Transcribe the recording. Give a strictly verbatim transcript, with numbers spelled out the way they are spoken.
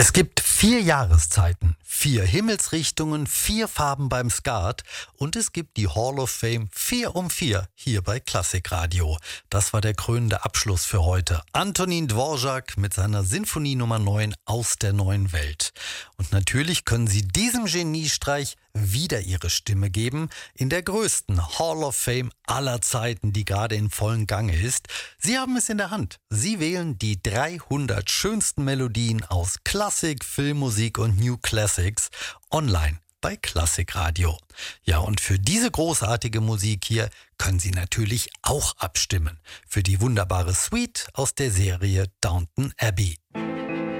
Es gibt vier Jahreszeiten, vier Himmelsrichtungen, vier Farben beim Skat und es gibt die Hall of Fame vier um vier hier bei Klassikradio. Das war der krönende Abschluss für heute. Antonin Dvorak mit seiner Sinfonie Nummer neun aus der neuen Welt. Und natürlich können Sie diesem Geniestreich wieder Ihre Stimme geben in der größten Hall of Fame aller Zeiten, die gerade in vollem Gange ist. Sie haben es in der Hand. Sie wählen die dreihundert schönsten Melodien aus Klassik, Filmmusik und New Classics online bei Klassikradio. Ja, und für diese großartige Musik hier können Sie natürlich auch abstimmen. Für die wunderbare Suite aus der Serie Downton Abbey.